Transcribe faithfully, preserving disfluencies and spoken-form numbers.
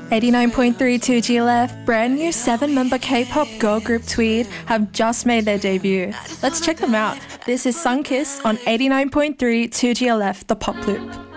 eighty-nine point three two G L F, brand new seven-member K-pop girl group Tweed have just made their debut. Let's check them out. This is Sunkiss on eighty-nine point three two G L F, the Pop Loop.